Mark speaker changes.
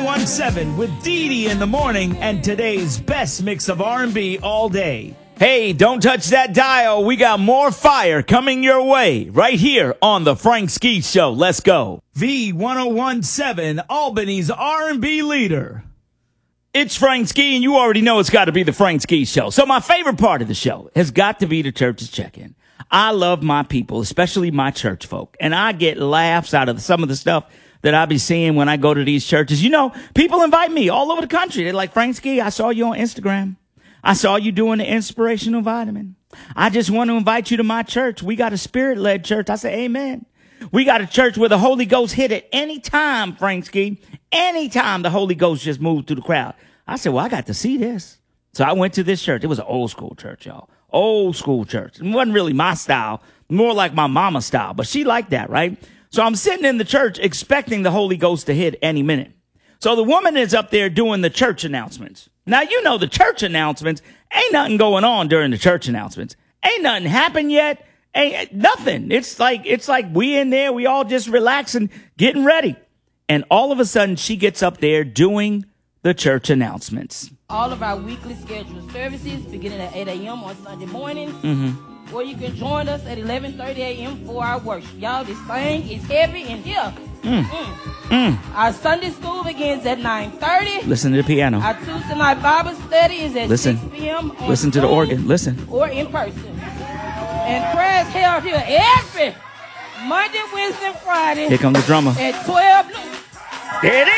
Speaker 1: V1017 with Dee Dee in the morning and today's best mix of R&B all day. Hey, don't touch that dial. We got more fire coming your way right here on the Frank Ski Show. Let's go. V1017, Albany's R&B leader. It's Frank Ski, and you already know it's got to be the Frank Ski Show. So my favorite part of the show has got to be the church's check-in. I love my people, especially my church folk, and I get laughs out of some of the stuff that I be seeing when I go to these churches. You know, people invite me all over the country. They're like, Frank Ski, I saw you on Instagram. I saw you doing the inspirational vitamin. I just want to invite you to my church. We got a spirit-led church. I say, amen. We got a church where the Holy Ghost hit at any time, Frank Ski. Anytime the Holy Ghost just moved through the crowd. I said, well, I got to see this. So I went to this church. It was an old school church, y'all. Old school church. It wasn't really my style, more like my mama's style, but she liked that, right? So I'm sitting in the church expecting the Holy Ghost to hit any minute. So the woman is up there doing the church announcements. Now, you know, the church announcements, ain't nothing going on during the church announcements. Ain't nothing happened yet. Ain't nothing. It's like we in there, we all just relaxing, getting ready. And all of a sudden she gets up there doing the church announcements.
Speaker 2: All of our weekly scheduled services beginning at 8 a.m. on Sunday mornings. Or you can join us at 11:30 a.m. for our worship. Y'all, this thing is heavy in here. Our Sunday school begins at 9:30.
Speaker 1: Listen to the piano.
Speaker 2: Our Tuesday night Bible study is at 6 p.m. on
Speaker 1: Listen to the organ. Listen.
Speaker 2: Or in person. And prayers held here every Monday, Wednesday, and Friday.
Speaker 1: Here comes the drummer.
Speaker 2: At 12 noon.
Speaker 1: There it is.